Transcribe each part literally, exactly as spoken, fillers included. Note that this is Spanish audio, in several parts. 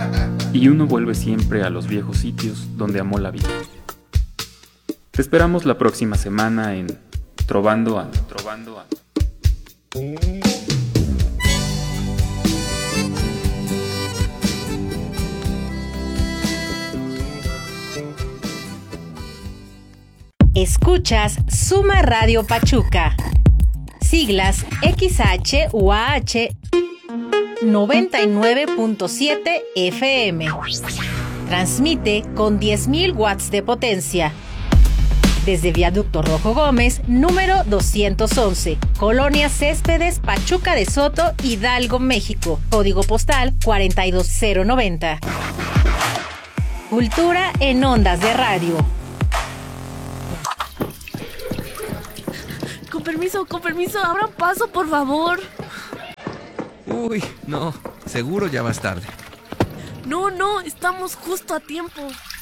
Y uno vuelve siempre a los viejos sitios donde amó la vida. Te esperamos la próxima semana en Trovando Ando. Trovando Ando. Escuchas Suma Radio Pachuca. Siglas X H U A H noventa y nueve punto siete F M. Transmite con diez mil watts de potencia. Desde Viaducto Rojo Gómez, número doscientos once, Colonia Céspedes, Pachuca de Soto, Hidalgo, México. Código postal cuarenta y dos cero noventa. Cultura en ondas de radio. Con permiso, con permiso, abran paso, por favor. Uy, no, seguro ya vas tarde. No, no, estamos justo a tiempo.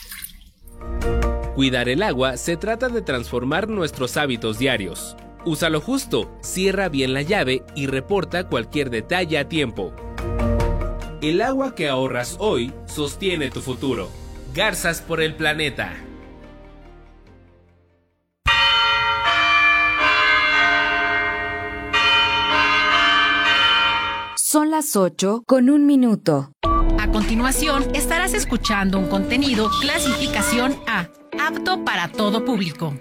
Cuidar el agua se trata de transformar nuestros hábitos diarios. Úsalo justo, cierra bien la llave y reporta cualquier detalle a tiempo. El agua que ahorras hoy sostiene tu futuro. Garzas por el planeta. Son las ocho con un minuto. A continuación, estarás escuchando un contenido clasificación A, apto para todo público.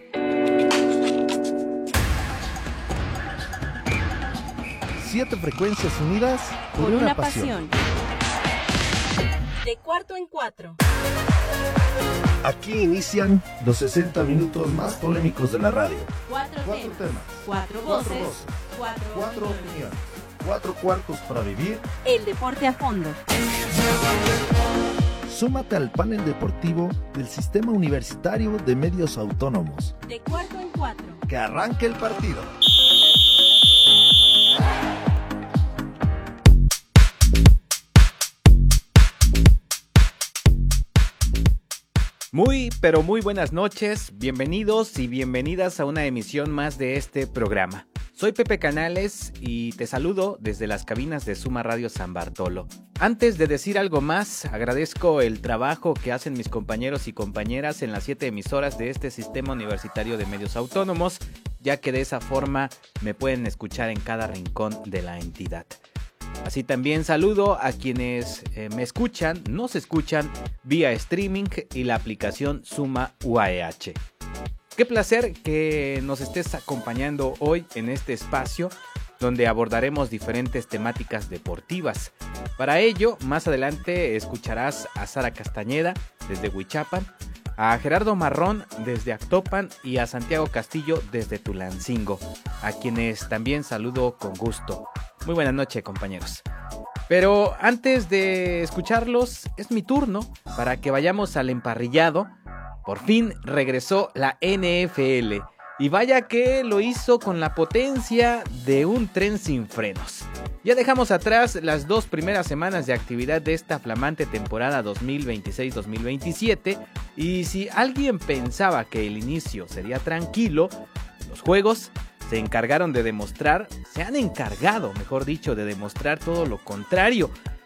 Siete frecuencias unidas por, por una, una pasión. pasión. De cuarto en cuatro. Aquí inician los sesenta minutos más polémicos de la radio. Cuatro, cuatro temas, temas, cuatro voces, cuatro, voces, cuatro, cuatro opiniones. opiniones, cuatro cuartos para vivir el deporte a fondo. Súmate al panel deportivo del Sistema Universitario de Medios Autónomos. De cuarto en cuatro. Que arranque el partido. Muy, pero muy buenas noches, bienvenidos y bienvenidas a una emisión más de este programa. Soy Pepe Canales y te saludo desde las cabinas de Suma Radio San Bartolo. Antes de decir algo más, agradezco el trabajo que hacen mis compañeros y compañeras en las siete emisoras de este Sistema Universitario de Medios Autónomos, ya que de esa forma me pueden escuchar en cada rincón de la entidad. Así también saludo a quienes eh, me escuchan, nos escuchan vía streaming y la aplicación Suma U A E H. Qué placer que nos estés acompañando hoy en este espacio donde abordaremos diferentes temáticas deportivas. Para ello, más adelante escucharás a Sara Castañeda desde Huichapan, a Gerardo Marrón desde Actopan y a Santiago Castillo desde Tulancingo, a quienes también saludo con gusto. Muy buenas noches, compañeros. Pero antes de escucharlos, es mi turno para que vayamos al emparrillado. Por fin regresó la N F L y vaya que lo hizo con la potencia de un tren sin frenos. Ya dejamos atrás las dos primeras semanas de actividad de esta flamante temporada dos mil veintiséis dos mil veintisiete y si alguien pensaba que el inicio sería tranquilo, los juegos se encargaron de demostrar, se han encargado, mejor dicho, de demostrar todo lo contrario,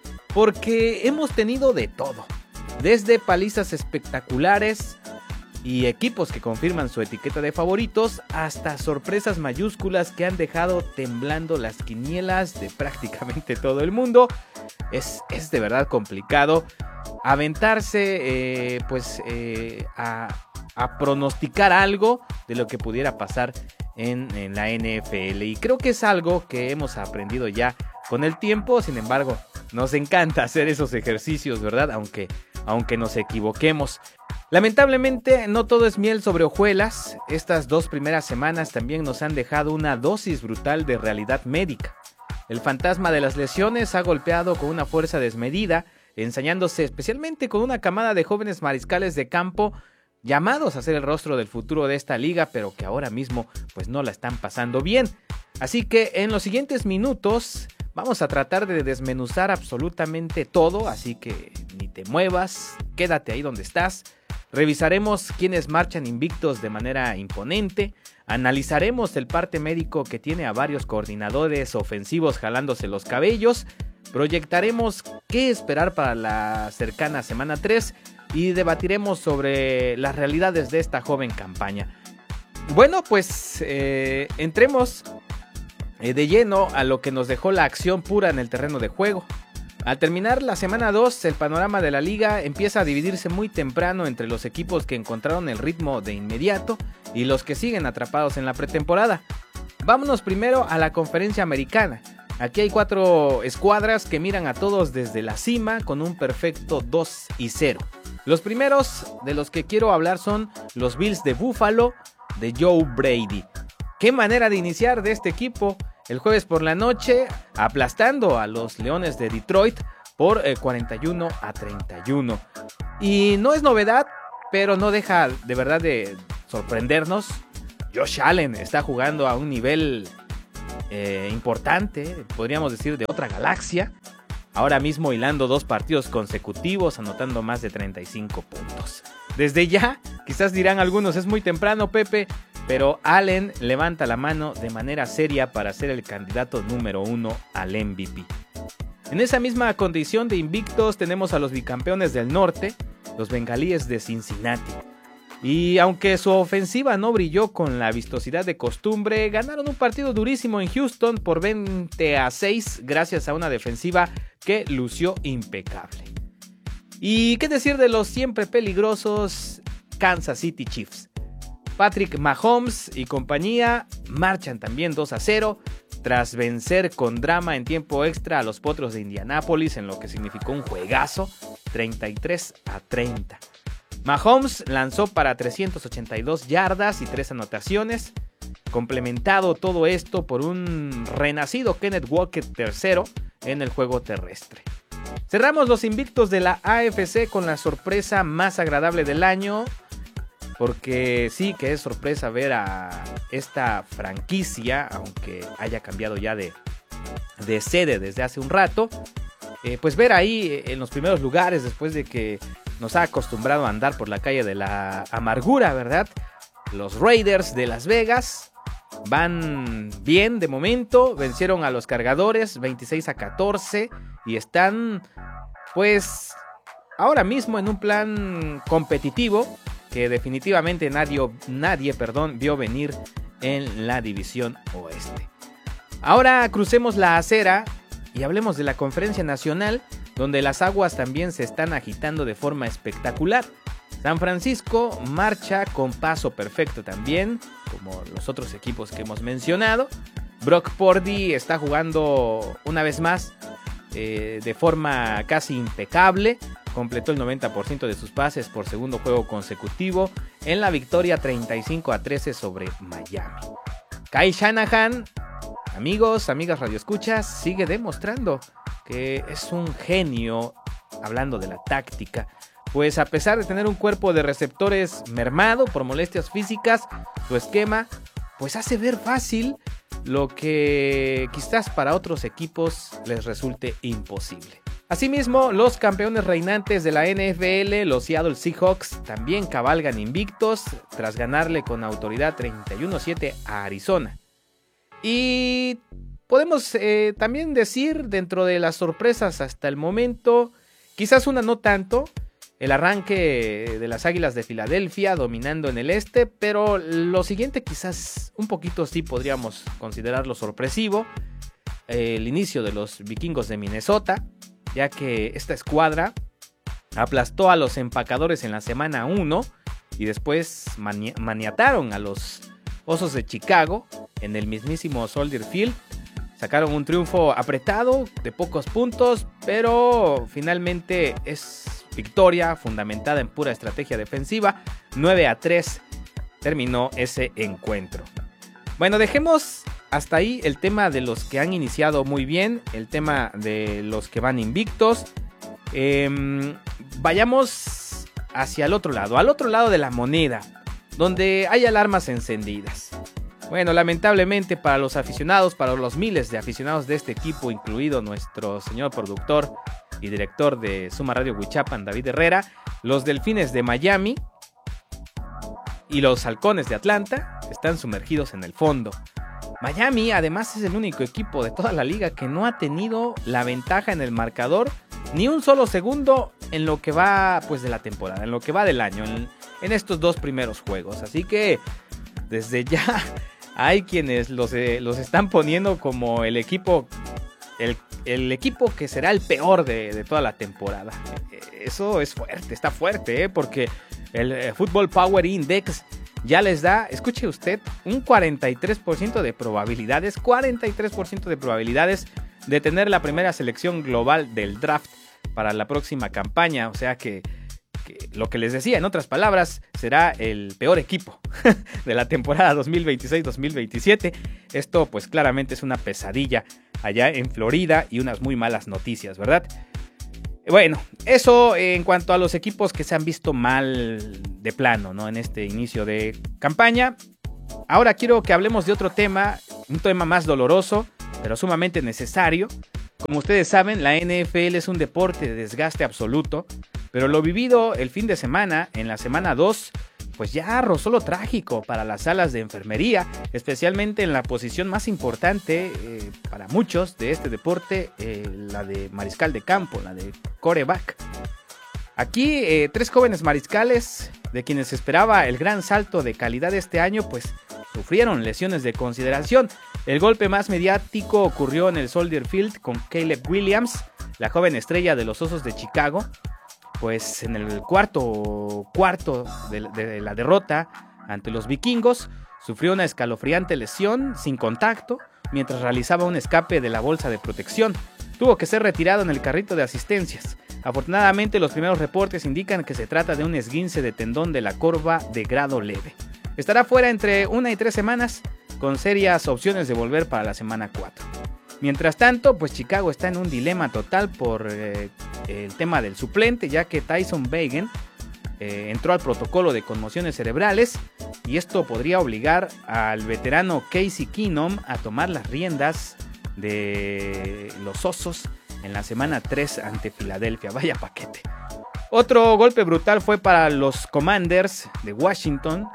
porque hemos tenido de todo, desde palizas espectaculares y equipos que confirman su etiqueta de favoritos, hasta sorpresas mayúsculas que han dejado temblando las quinielas de prácticamente todo el mundo. Es, es de verdad complicado aventarse eh, pues eh, a, a pronosticar algo de lo que pudiera pasar en, en la N F L, y creo que es algo que hemos aprendido ya con el tiempo. Sin embargo, nos encanta hacer esos ejercicios, ¿verdad? Aunque, aunque nos equivoquemos. Lamentablemente no todo es miel sobre hojuelas. Estas dos primeras semanas también nos han dejado una dosis brutal de realidad médica. El fantasma de las lesiones ha golpeado con una fuerza desmedida, ensañándose especialmente con una camada de jóvenes mariscales de campo llamados a ser el rostro del futuro de esta liga, pero que ahora mismo pues no la están pasando bien. Así que en los siguientes minutos vamos a tratar de desmenuzar absolutamente todo, así que ni te muevas, quédate ahí donde estás. Revisaremos quiénes marchan invictos de manera imponente, analizaremos el parte médico que tiene a varios coordinadores ofensivos jalándose los cabellos, proyectaremos qué esperar para la cercana semana tres y debatiremos sobre las realidades de esta joven campaña. Bueno, pues eh, entremos eh, de lleno a lo que nos dejó la acción pura en el terreno de juego. Al terminar la semana dos, el panorama de la liga empieza a dividirse muy temprano entre los equipos que encontraron el ritmo de inmediato y los que siguen atrapados en la pretemporada. Vámonos primero a la conferencia americana. Aquí hay cuatro escuadras que miran a todos desde la cima con un perfecto dos y cero. Los primeros de los que quiero hablar son los Bills de Buffalo de Joe Brady. Qué manera de iniciar de este equipo el jueves por la noche, aplastando a los Leones de Detroit por eh, cuarenta y uno a treinta y uno. Y no es novedad, pero no deja de verdad de sorprendernos. Josh Allen está jugando a un nivel eh, importante, podríamos decir de otra galaxia. Ahora mismo hilando dos partidos consecutivos, anotando más de treinta y cinco puntos. Desde ya, quizás dirán algunos, es muy temprano, Pepe, pero Allen levanta la mano de manera seria para ser el candidato número uno al M V P. En esa misma condición de invictos tenemos a los bicampeones del norte, los bengalíes de Cincinnati. Y aunque su ofensiva no brilló con la vistosidad de costumbre, ganaron un partido durísimo en Houston por veinte a seis gracias a una defensiva que lució impecable. Y qué decir de los siempre peligrosos Kansas City Chiefs. Patrick Mahomes y compañía marchan también dos a cero tras vencer con drama en tiempo extra a los Potros de Indianápolis en lo que significó un juegazo treinta y tres a treinta. Mahomes lanzó para trescientas ochenta y dos yardas y tres anotaciones, complementado todo esto por un renacido Kenneth Walker tercero en el juego terrestre. Cerramos los invictos de la A F C con la sorpresa más agradable del año, porque sí que es sorpresa ver a esta franquicia, aunque haya cambiado ya de, de sede desde hace un rato, eh, pues ver ahí en los primeros lugares después de que nos ha acostumbrado a andar por la calle de la amargura, ¿verdad? Los Raiders de Las Vegas van bien de momento, vencieron a los Cargadores veintiséis a catorce y están pues ahora mismo en un plan competitivo que definitivamente nadie, nadie perdón, vio venir en la división oeste. Ahora crucemos la acera y hablemos de la Conferencia Nacional, donde las aguas también se están agitando de forma espectacular. San Francisco marcha con paso perfecto también, como los otros equipos que hemos mencionado. Brock Purdy está jugando una vez más eh, de forma casi impecable. Completó el noventa por ciento de sus pases por segundo juego consecutivo en la victoria treinta y cinco a trece sobre Miami. Kyle Shanahan, amigos, amigas radioescuchas, sigue demostrando que es un genio hablando de la táctica. Pues a pesar de tener un cuerpo de receptores mermado por molestias físicas, su esquema pues hace ver fácil lo que quizás para otros equipos les resulte imposible. Asimismo, los campeones reinantes de la N F L, los Seattle Seahawks, también cabalgan invictos tras ganarle con autoridad treinta y uno a siete a Arizona. Y podemos eh, también decir, dentro de las sorpresas hasta el momento, quizás una no tanto, el arranque de las Águilas de Filadelfia dominando en el este, pero lo siguiente quizás un poquito sí podríamos considerarlo sorpresivo, el inicio de los Vikingos de Minnesota, ya que esta escuadra aplastó a los Empacadores en la semana uno y después mani- maniataron a los Osos de Chicago en el mismísimo Soldier Field. Sacaron un triunfo apretado de pocos puntos, pero finalmente es victoria fundamentada en pura estrategia defensiva. nueve a tres terminó ese encuentro. Bueno, dejemos hasta ahí el tema de los que han iniciado muy bien, el tema de los que van invictos. Eh, vayamos hacia el otro lado, al otro lado de la moneda, donde hay alarmas encendidas. Bueno, lamentablemente para los aficionados, para los miles de aficionados de este equipo, incluido nuestro señor productor y director de Suma Radio Huichapan, David Herrera, los Delfines de Miami y los Halcones de Atlanta están sumergidos en el fondo. Miami además es el único equipo de toda la liga que no ha tenido la ventaja en el marcador ni un solo segundo en lo que va pues de la temporada, en lo que va del año, en, en estos dos primeros juegos. Así que desde ya hay quienes los, eh, los están poniendo como el equipo, el, el equipo que será el peor de, de toda la temporada. Eso es fuerte, está fuerte, ¿eh? Porque el eh, Football Power Index ya les da, escuche usted, un cuarenta y tres por ciento de probabilidades, cuarenta y tres por ciento de probabilidades de tener la primera selección global del draft para la próxima campaña. O sea que, que lo que les decía, en otras palabras, será el peor equipo de la temporada dos mil veintiséis dos mil veintisiete. Esto pues claramente es una pesadilla allá en Florida y unas muy malas noticias, ¿verdad? Bueno, eso en cuanto a los equipos que se han visto mal de plano, ¿no? En este inicio de campaña. Ahora quiero que hablemos de otro tema, un tema más doloroso, pero sumamente necesario. Como ustedes saben, la N F L es un deporte de desgaste absoluto, pero lo vivido el fin de semana, en la semana dos, pues ya rozó lo trágico para las salas de enfermería, especialmente en la posición más importante eh, para muchos de este deporte, eh, la de mariscal de campo, la de quarterback. Aquí eh, tres jóvenes mariscales, de quienes se esperaba el gran salto de calidad este año, pues sufrieron lesiones de consideración. El golpe más mediático ocurrió en el Soldier Field con Caleb Williams, la joven estrella de los Osos de Chicago. Pues en el cuarto cuarto de, de la derrota ante los vikingos, sufrió una escalofriante lesión sin contacto mientras realizaba un escape de la bolsa de protección. Tuvo que ser retirado en el carrito de asistencias. Afortunadamente, los primeros reportes indican que se trata de un esguince de tendón de la corva de grado leve. Estará fuera entre una y tres semanas, con serias opciones de volver para la semana cuatro. Mientras tanto, pues Chicago está en un dilema total por eh, el tema del suplente, ya que Tyson Bagent eh, entró al protocolo de conmociones cerebrales y esto podría obligar al veterano Casey Keenum a tomar las riendas de los Osos en la semana tres ante Filadelfia. Vaya paquete. Otro golpe brutal fue para los Commanders de Washington.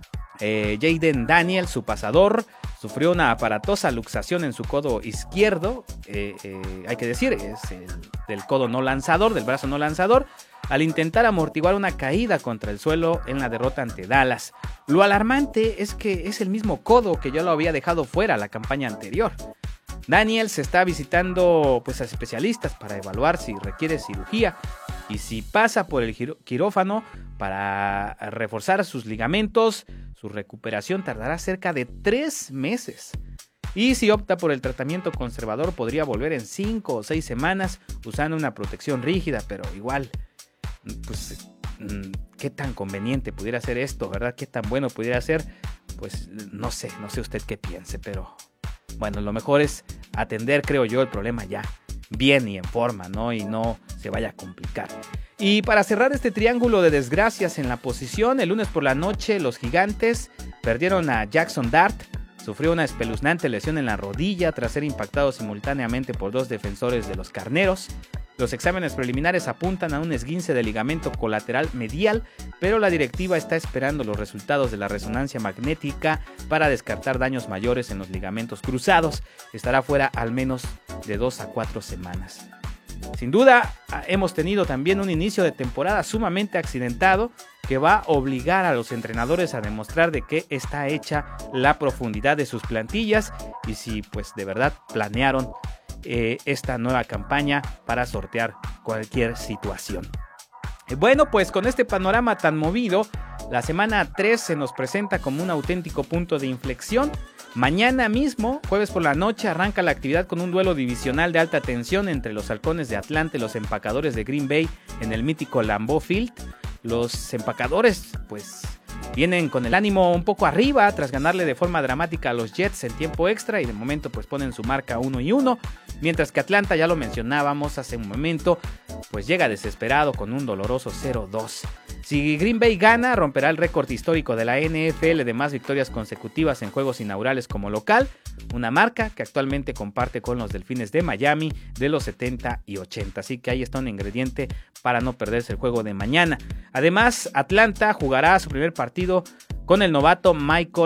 Eh, Jaden Daniels, su pasador, sufrió una aparatosa luxación en su codo izquierdo, eh, eh, hay que decir, es el del codo no lanzador, del brazo no lanzador, al intentar amortiguar una caída contra el suelo en la derrota ante Dallas. Lo alarmante es que es el mismo codo que ya lo había dejado fuera la campaña anterior. Daniels está visitando pues, a especialistas para evaluar si requiere cirugía y si pasa por el quirófano para reforzar sus ligamentos. Su recuperación tardará cerca de tres meses. Y si opta por el tratamiento conservador, podría volver en cinco o seis semanas usando una protección rígida, pero igual, pues, ¿qué tan conveniente pudiera ser esto, verdad? ¿Qué tan bueno pudiera ser? Pues no sé, no sé usted qué piense, pero bueno, lo mejor es atender, creo yo, el problema ya bien y en forma, ¿no? Y no se vaya a complicar. Y para cerrar este triángulo de desgracias en la posición, el lunes por la noche los Gigantes perdieron a Jackson Dart. Sufrió una espeluznante lesión en la rodilla tras ser impactado simultáneamente por dos defensores de los Carneros. Los exámenes preliminares apuntan a un esguince de ligamento colateral medial, pero la directiva está esperando los resultados de la resonancia magnética para descartar daños mayores en los ligamentos cruzados. Estará fuera al menos de dos a cuatro semanas. Sin duda, hemos tenido también un inicio de temporada sumamente accidentado que va a obligar a los entrenadores a demostrar de qué está hecha la profundidad de sus plantillas y si pues de verdad planearon eh, esta nueva campaña para sortear cualquier situación. Bueno, pues con este panorama tan movido, la semana tres se nos presenta como un auténtico punto de inflexión. Mañana mismo, jueves por la noche, arranca la actividad con un duelo divisional de alta tensión entre los Halcones de Atlanta y los Empacadores de Green Bay en el mítico Lambeau Field. Los Empacadores, pues, vienen con el ánimo un poco arriba tras ganarle de forma dramática a los Jets en tiempo extra y de momento pues ponen su marca uno y uno, mientras que Atlanta, ya lo mencionábamos hace un momento, pues llega desesperado con un doloroso cero dos. Si Green Bay gana, romperá el récord histórico de la N F L de más victorias consecutivas en juegos inaugurales como local, una marca que actualmente comparte con los Delfines de Miami de los setenta y ochenta. Así que ahí está un ingrediente para no perderse el juego de mañana. Además, Atlanta jugará su primer partido con el novato Michael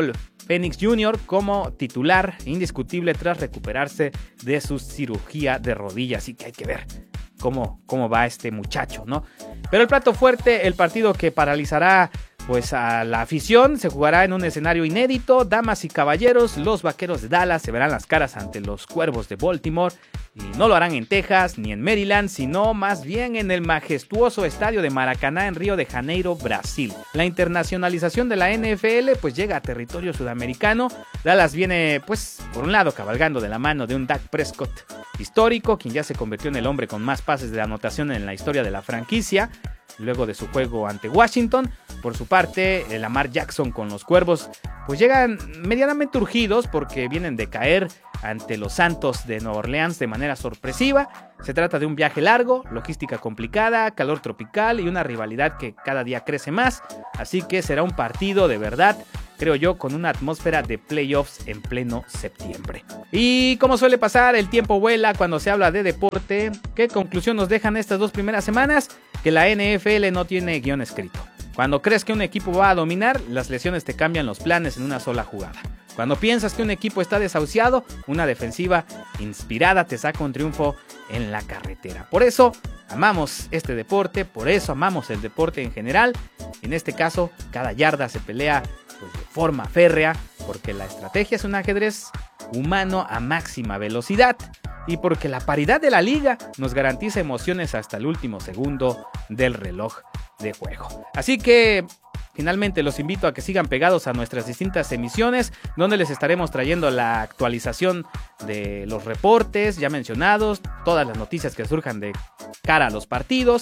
Penix junior como titular indiscutible tras recuperarse de su cirugía de rodilla, así que hay que ver cómo, cómo va este muchacho, ¿no? Pero el plato fuerte, el partido que paralizará pues a la afición, se jugará en un escenario inédito. Damas y caballeros, los Vaqueros de Dallas se verán las caras ante los Cuervos de Baltimore, y no lo harán en Texas ni en Maryland, sino más bien en el majestuoso estadio de Maracaná en Río de Janeiro, Brasil. La internacionalización de la N F L pues llega a territorio sudamericano. Dallas viene pues por un lado cabalgando de la mano de un Dak Prescott histórico, quien ya se convirtió en el hombre con más pases de anotación en la historia de la franquicia, luego de su juego ante Washington. Por su parte, Lamar Jackson con los Cuervos pues llegan medianamente urgidos porque vienen de caer ante los Santos de Nueva Orleans de manera sorpresiva. Se trata de un viaje largo, logística complicada, calor tropical y una rivalidad que cada día crece más, así que será un partido de verdad, creo yo, con una atmósfera de playoffs en pleno septiembre. Y como suele pasar, el tiempo vuela cuando se habla de deporte. ¿Qué conclusión nos dejan estas dos primeras semanas? Que la N F L no tiene guión escrito. Cuando crees que un equipo va a dominar, las lesiones te cambian los planes en una sola jugada. Cuando piensas que un equipo está desahuciado, una defensiva inspirada te saca un triunfo en la carretera. Por eso amamos este deporte, por eso amamos el deporte en general. En este caso, cada yarda se pelea pues, de forma férrea, porque la estrategia es un ajedrez humano a máxima velocidad y porque la paridad de la liga nos garantiza emociones hasta el último segundo del reloj de juego. Así que finalmente los invito a que sigan pegados a nuestras distintas emisiones, donde les estaremos trayendo la actualización de los reportes ya mencionados, todas las noticias que surjan de cara a los partidos.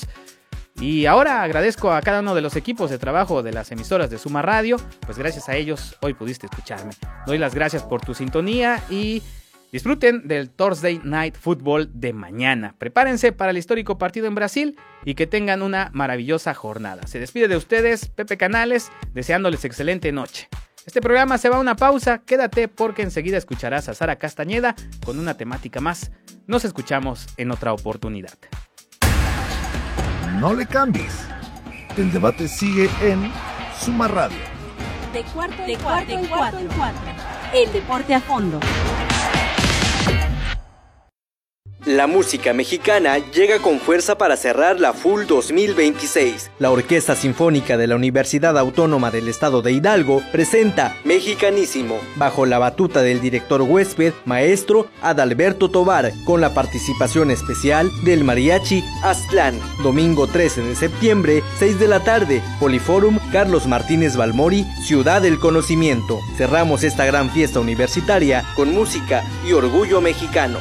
Y ahora agradezco a cada uno de los equipos de trabajo de las emisoras de Suma Radio, pues gracias a ellos hoy pudiste escucharme. Doy las gracias por tu sintonía y disfruten del Thursday Night Football de mañana. Prepárense para el histórico partido en Brasil y que tengan una maravillosa jornada. Se despide de ustedes Pepe Canales, deseándoles excelente noche. Este programa se va a una pausa, quédate porque enseguida escucharás a Sara Castañeda con una temática más. Nos escuchamos en otra oportunidad. No le cambies. El debate sigue en Suma Radio. De cuarto en cuarto en cuatro. El deporte a fondo. La música mexicana llega con fuerza para cerrar la F U L dos mil veintiséis. La Orquesta Sinfónica de la Universidad Autónoma del Estado de Hidalgo presenta Mexicanísimo, bajo la batuta del director huésped, maestro Adalberto Tovar, con la participación especial del Mariachi Aztlán. Domingo trece de septiembre, seis de la tarde, Poliforum Carlos Martínez Balmori, Ciudad del Conocimiento. Cerramos esta gran fiesta universitaria con música y orgullo mexicano.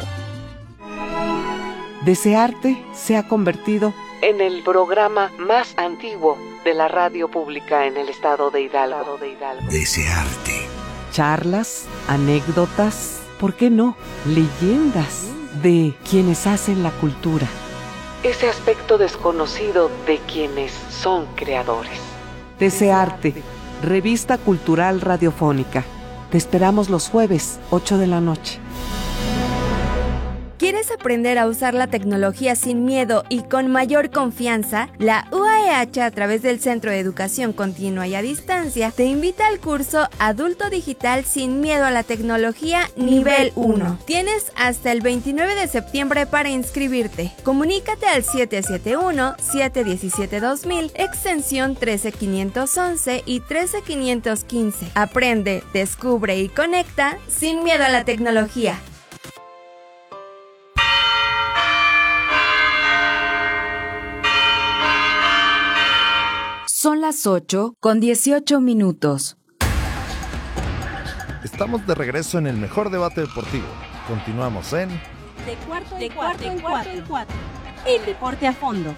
Desearte se ha convertido en el programa más antiguo de la radio pública en el estado de Hidalgo. Desearte. Charlas, anécdotas, ¿por qué no? Leyendas de quienes hacen la cultura. Ese aspecto desconocido de quienes son creadores. Desearte, revista cultural radiofónica. Te esperamos los jueves, ocho de la noche. ¿Quieres aprender a usar la tecnología sin miedo y con mayor confianza? La U A E H, a través del Centro de Educación Continua y a Distancia, te invita al curso Adulto Digital sin miedo a la tecnología nivel uno. Tienes hasta el veintinueve de septiembre para inscribirte. Comunícate al siete siete uno, siete uno siete, dos mil, extensión trece quinientos once y trece quinientos quince. Aprende, descubre y conecta sin miedo a la tecnología. Son las ocho con dieciocho minutos. Estamos de regreso en el mejor debate deportivo. Continuamos en De cuarto, de cuarto en cuarto en cuatro. El deporte a fondo.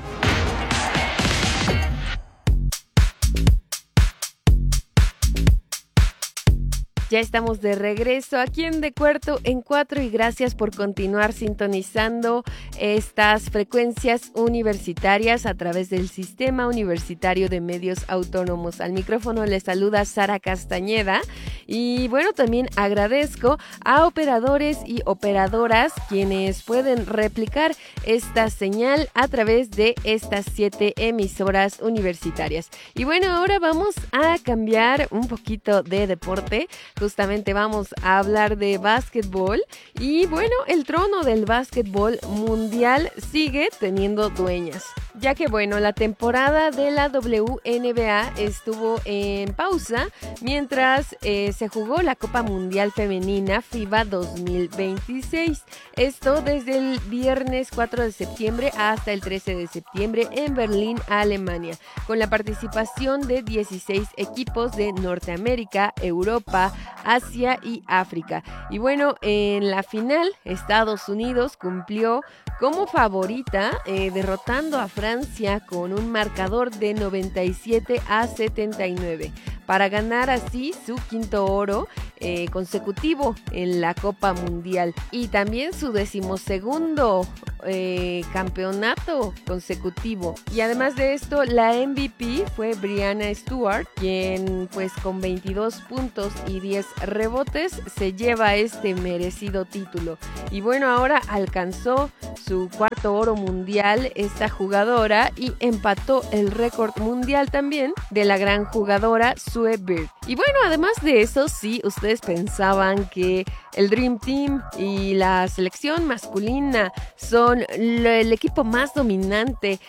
Ya estamos de regreso aquí en De Cuarto en Cuatro y gracias por continuar sintonizando estas frecuencias universitarias a través del Sistema Universitario de Medios Autónomos. Al micrófono les saluda Sara Castañeda Y bueno, también agradezco a operadores y operadoras quienes pueden replicar esta señal a través de estas siete emisoras universitarias. Y bueno, ahora vamos a cambiar un poquito de deporte. Justamente vamos a hablar de básquetbol. Y bueno, el trono del básquetbol mundial sigue teniendo dueñas, ya que bueno, la temporada de la W N B A estuvo en pausa mientras eh, se jugó la Copa Mundial Femenina FIBA dos mil veintiséis. Esto desde el viernes cuatro de septiembre hasta el trece de septiembre en Berlín, Alemania, con la participación de dieciséis equipos de Norteamérica, Europa, Asia y África. Y bueno, en la final, Estados Unidos cumplió como favorita, eh, derrotando a Francia con un marcador de noventa y siete a setenta y nueve, para ganar así su quinto oro eh, consecutivo en la Copa Mundial y también su decimosegundo eh, campeonato consecutivo. Y además de esto, la M V P fue Brianna Stewart, quien pues con veintidós puntos y diez rebotes se lleva este merecido título. Y bueno, ahora alcanzó su cuarto oro mundial esta jugadora y empató el récord mundial también de la gran jugadora Sue Bird. Y bueno, además de eso, sí, ustedes pensaban que el Dream Team y la selección masculina son el equipo más dominante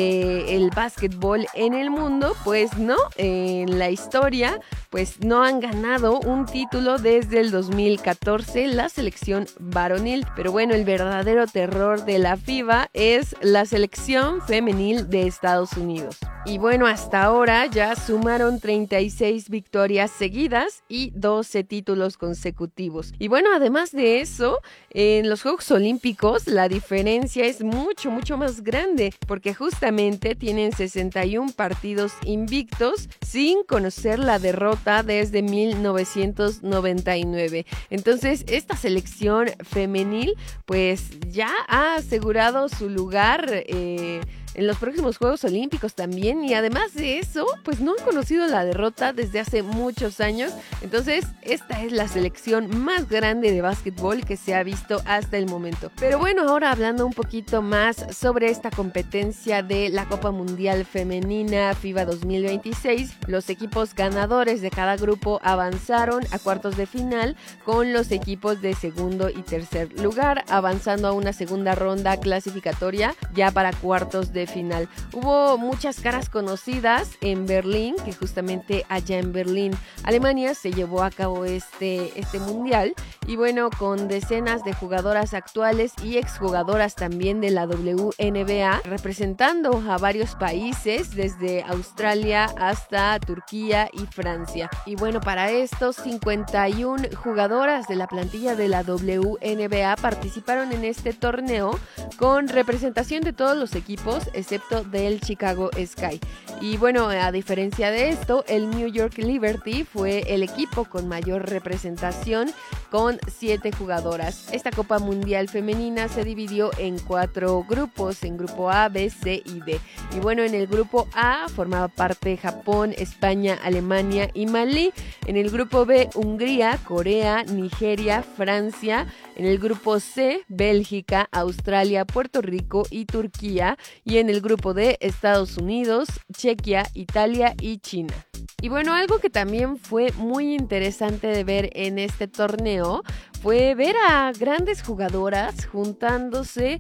del básquetbol en el mundo, pues no, en la historia pues no han ganado un título desde el dos mil catorce la selección varonil. Pero bueno, el verdadero terror de la FIBA es la selección femenil de Estados Unidos. Y bueno, hasta ahora ya sumaron treinta y seis victorias seguidas y doce títulos consecutivos. Y bueno, además de eso, en los Juegos Olímpicos la diferencia es mucho, mucho más grande, porque justamente tienen sesenta y uno partidos invictos sin conocer la derrota desde mil novecientos noventa y nueve. Entonces, esta selección femenil pues ya ha asegurado su lugar eh, en los próximos Juegos Olímpicos también, y además de eso, pues no han conocido la derrota desde hace muchos años. Entonces, esta es la selección más grande de básquetbol que se ha visto hasta el momento. Pero bueno, ahora hablando un poquito más sobre esta competencia de la Copa Mundial Femenina FIBA dos mil veintiséis, los equipos ganadores de cada grupo avanzaron a cuartos de final con los equipos de segundo y tercer lugar, avanzando a una segunda ronda clasificatoria ya para cuartos de final. Hubo muchas caras conocidas en Berlín, que justamente allá en Berlín, Alemania, se llevó a cabo este, este mundial. Y bueno, con decenas de jugadoras actuales y exjugadoras también de la W N B A, representando a varios países, desde Australia hasta Turquía y Francia. Y bueno, para estos cincuenta y una jugadoras de la plantilla de la W N B A participaron en este torneo con representación de todos los equipos, excepto del Chicago Sky. Y bueno, a diferencia de esto, el New York Liberty fue el equipo con mayor representación, con siete jugadoras. Esta Copa Mundial Femenina se dividió en cuatro grupos, en grupo A, B, C y D. Y bueno, en el grupo A formaba parte Japón, España, Alemania y Malí. En el grupo B, Hungría, Corea, Nigeria, Francia. En el grupo C, Bélgica, Australia, Puerto Rico y Turquía. Y en el grupo D, Estados Unidos, Chequia, Italia y China. Y bueno, algo que también fue muy interesante de ver en este torneo fue ver a grandes jugadoras juntándose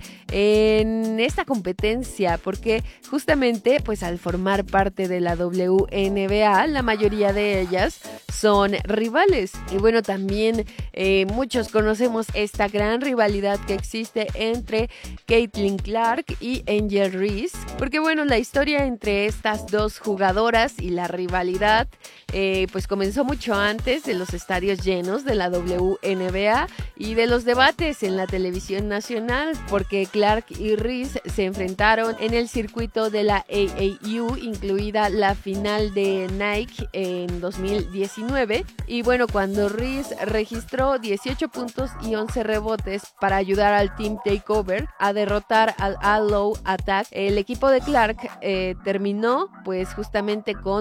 en esta competencia, porque justamente pues al formar parte de la W N B A, la mayoría de ellas son rivales. Y bueno, también eh, muchos conocemos esta gran rivalidad que existe entre Caitlin Clark y Angel Reese, porque bueno, la historia entre estas dos jugadoras y la rivalidad eh, pues comenzó mucho antes de los estadios llenos de la W N B A y de los debates en la televisión nacional, porque Clark y Reese se enfrentaron en el circuito de la A A U, incluida la final de Nike en dos mil diecinueve. Y bueno, cuando Reese registró dieciocho puntos y once rebotes para ayudar al Team Takeover a derrotar al Allow Attack, el equipo de Clark eh, terminó pues justamente con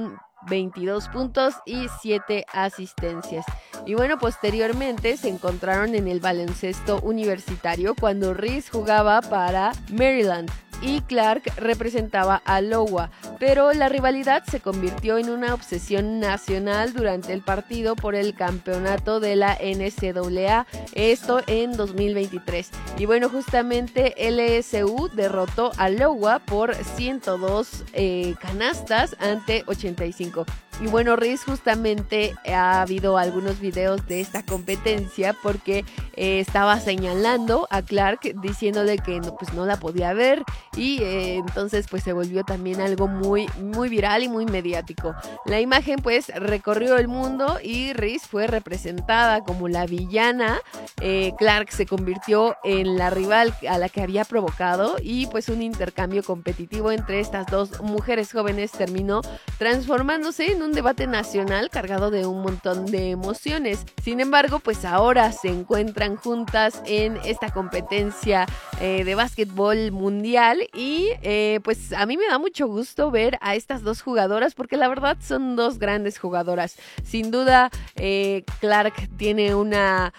veintidós puntos y siete asistencias. Y bueno, posteriormente se encontraron en el baloncesto universitario cuando Reese jugaba para Maryland y Clark representaba a Iowa, pero la rivalidad se convirtió en una obsesión nacional durante el partido por el campeonato de la N C A A, esto en dos mil veintitrés. Y bueno, justamente L S U derrotó a Iowa por ciento dos eh, canastas ante ochenta y cinco. Y bueno, Reese justamente ha habido algunos videos de esta competencia porque eh, estaba señalando a Clark diciéndole que no, pues no la podía ver y eh, entonces pues se volvió también algo muy, muy viral y muy mediático. La imagen pues recorrió el mundo y Reese fue representada como la villana. Eh, Clark se convirtió en la rival a la que había provocado y pues un intercambio competitivo entre estas dos mujeres jóvenes terminó transformándose en un debate nacional cargado de un montón de emociones. Sin embargo, pues ahora se encuentran juntas en esta competencia eh, de básquetbol mundial y eh, pues a mí me da mucho gusto ver a estas dos jugadoras porque la verdad son dos grandes jugadoras. Sin duda, eh, Clark tiene una...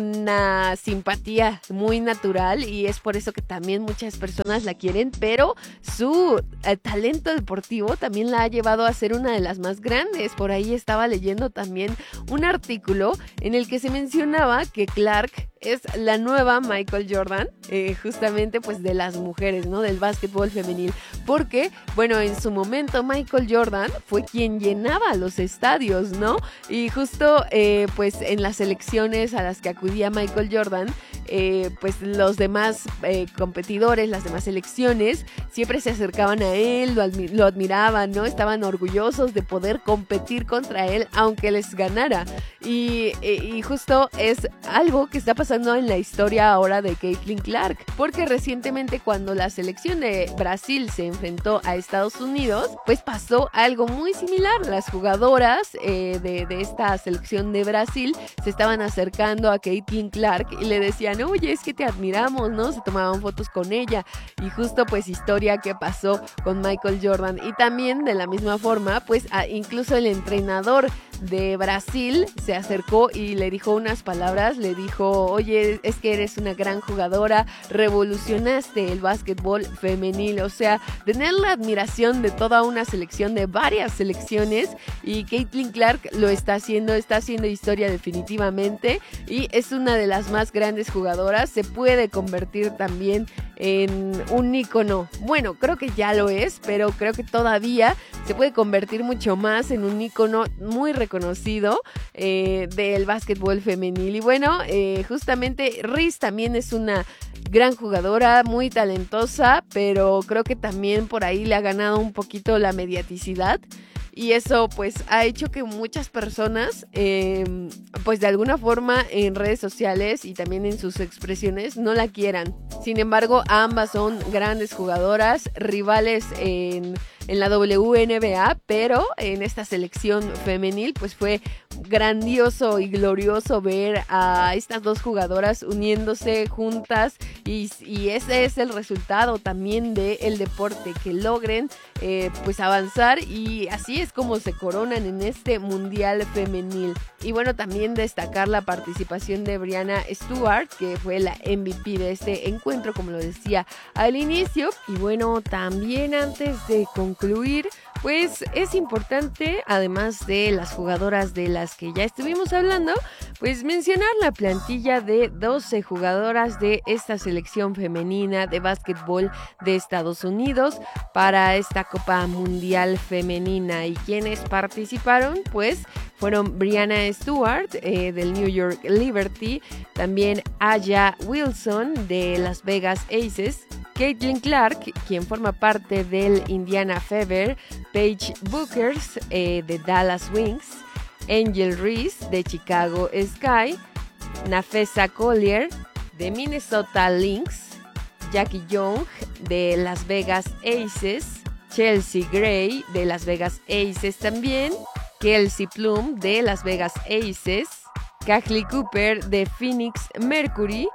una simpatía muy natural y es por eso que también muchas personas la quieren, pero su eh, talento deportivo también la ha llevado a ser una de las más grandes. Por ahí estaba leyendo también un artículo en el que se mencionaba que Clark es la nueva Michael Jordan, eh, justamente pues de las mujeres, ¿no? Del básquetbol femenil, porque, bueno, en su momento Michael Jordan fue quien llenaba los estadios, ¿no? Y justo eh, pues en las selecciones a las que acudía Michael Jordan, eh, pues los demás eh, competidores, las demás selecciones, siempre se acercaban a él, lo, admi- lo admiraban, ¿no? Estaban orgullosos de poder competir contra él, aunque les ganara. Y, y justo es algo que está pasando en la historia ahora de Caitlin Clark, porque recientemente cuando la selección de Brasil se enfrentó a Estados Unidos, pues pasó algo muy similar. Las jugadoras eh, de, de esta selección de Brasil se estaban acercando a Caitlin Clark y le decían, oye, es que te admiramos, ¿no? Se tomaban fotos con ella y justo pues historia que pasó con Michael Jordan. Y también de la misma forma, pues a, incluso el entrenador de Brasil se acercó y le dijo unas palabras, le dijo, oye, es que eres una gran jugadora, revolucionaste el básquetbol femenil. O sea, tener la admiración de toda una selección, de varias selecciones, y Caitlin Clark lo está haciendo, está haciendo historia definitivamente y es una de las más grandes jugadoras. Se puede convertir también en un ícono, bueno, creo que ya lo es, pero creo que todavía se puede convertir mucho más en un ícono muy reconocido eh, del básquetbol femenil. Y bueno, eh, justamente Reese también es una gran jugadora, muy talentosa, pero creo que también por ahí le ha ganado un poquito la mediaticidad. Y eso pues ha hecho que muchas personas eh, pues de alguna forma en redes sociales y también en sus expresiones no la quieran. Sin embargo, ambas son grandes jugadoras, rivales en, en la W N B A, pero en esta selección femenil pues fue grandioso y glorioso ver a estas dos jugadoras uniéndose juntas y, y ese es el resultado también del deporte, que logren eh, pues avanzar, y así es como se coronan en este mundial femenil. Y bueno, también destacar la participación de Breanna Stewart, que fue la M V P de este encuentro, como lo decía al inicio. Y bueno, también antes de concluir, pues es importante, además de las jugadoras de las que ya estuvimos hablando, pues mencionar la plantilla de doce jugadoras de esta selección femenina de básquetbol de Estados Unidos para esta Copa Mundial Femenina. Y quienes participaron, pues fueron Breanna Stewart eh, del New York Liberty, también Aya Wilson de Las Vegas Aces, Caitlin Clark, quien forma parte del Indiana Fever, Paige Buchers eh, de Dallas Wings, Angel Reese de Chicago Sky, Napheesa Collier de Minnesota Lynx, Jackie Young de Las Vegas Aces, Chelsea Gray de Las Vegas Aces también, Kelsey Plum de Las Vegas Aces, Kaylee Cooper de Phoenix Mercury,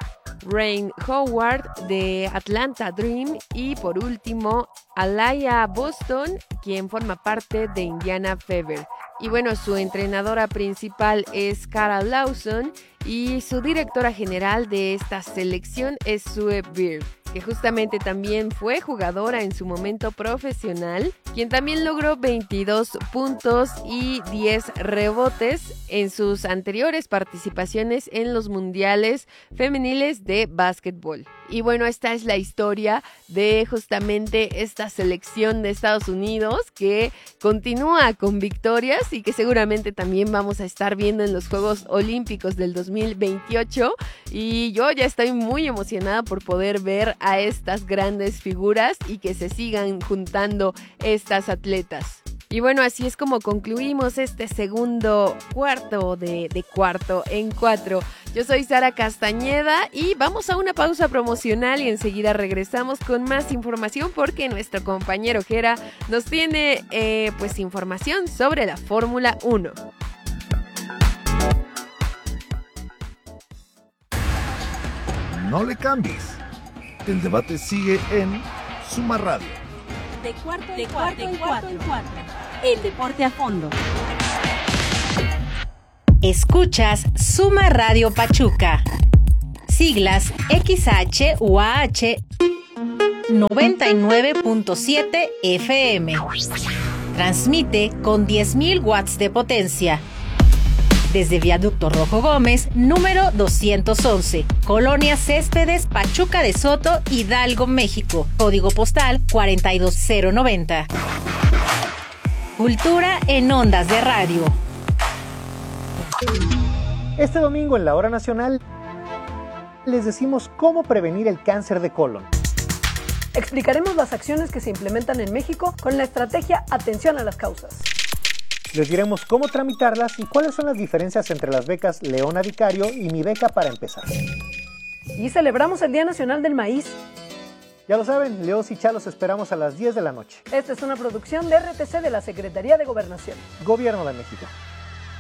Rain Howard de Atlanta Dream y por último Alaya Boston, quien forma parte de Indiana Fever. Y bueno, su entrenadora principal es Cara Lawson y su directora general de esta selección es Sue Bird, que justamente también fue jugadora en su momento profesional, quien también logró veintidós puntos y diez rebotes en sus anteriores participaciones en los mundiales femeniles de básquetbol. Y bueno, esta es la historia de justamente esta selección de Estados Unidos que continúa con victorias y que seguramente también vamos a estar viendo en los Juegos Olímpicos del dos mil veintiocho. Y yo ya estoy muy emocionada por poder ver a estas grandes figuras y que se sigan juntando estas atletas. Y bueno, así es como concluimos este segundo cuarto de, de Cuarto en Cuatro. Yo soy Sara Castañeda y vamos a una pausa promocional y enseguida regresamos con más información porque nuestro compañero Jera nos tiene eh, pues información sobre la Fórmula uno. No le cambies. El debate sigue en Suma Radio. De cuarto, de cuarto en cuatro. El deporte a fondo. Escuchas Suma Radio Pachuca. Siglas X H U A H noventa y nueve punto siete F M. Transmite con diez mil watts de potencia. Desde Viaducto Rojo Gómez, número doscientos once, Colonia Céspedes, Pachuca de Soto, Hidalgo, México. Código postal cuarenta y dos cero noventa. Cultura en ondas de radio. Este domingo en la Hora Nacional les decimos cómo prevenir el cáncer de colon. Explicaremos las acciones que se implementan en México con la estrategia Atención a las Causas. Les diremos cómo tramitarlas y cuáles son las diferencias entre las becas Leona Vicario y Mi Beca para Empezar. Y celebramos el Día Nacional del Maíz. Ya lo saben, Leos y Chalos esperamos a las diez de la noche. Esta es una producción de R T C de la Secretaría de Gobernación. Gobierno de México.